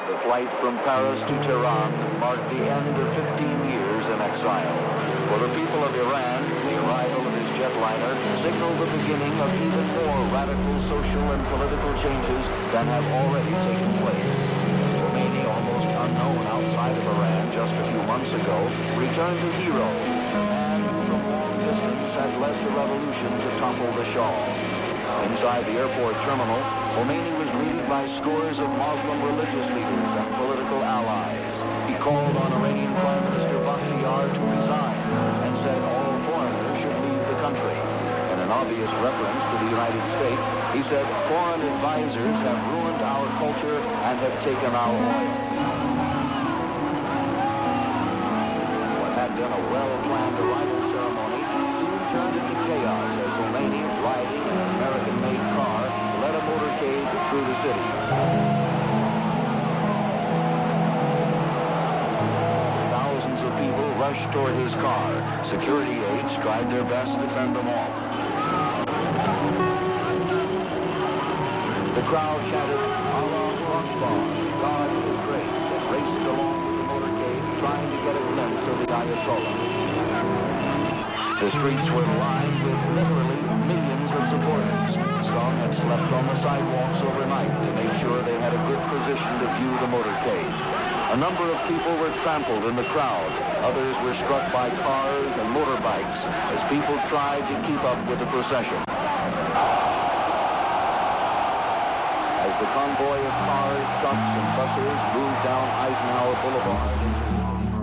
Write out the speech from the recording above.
The flight from Paris to Tehran marked the end of 15 years in exile. For the people of Iran, the arrival of his jetliner signaled the beginning of even more radical social and political changes than have already taken place. Khomeini, almost unknown outside of Iran just a few months ago, returned a hero, a man who from long distance had led the revolution to topple the Shah. Inside the airport terminal, Khomeini was greeted by scores of Muslim religious leaders and political allies. He called on Iranian Prime Minister Bakhtiyar to resign and said all foreigners should leave the country. In an obvious reference to the United States, he said foreign advisors have ruined our culture and have taken our oil. What had been a well-planned arrival ceremony soon turned into chaos as Khomeini, riding in an American-made car, led a motorcade through the city. Thousands of people rushed toward his car. Security aides tried their best to fend them off. The crowd chanted, "Allahu Akbar, God is great," and raced along with the motorcade, trying to get a glimpse of the Ayatollah. The streets were lined with literally millions of supporters. Some had slept on the sidewalks overnight to make sure they had a good position to view the motorcade. A number of people were trampled in the crowd. Others were struck by cars and motorbikes as people tried to keep up with the procession. As the convoy of cars, trucks, and buses moved down Eisenhower Boulevard into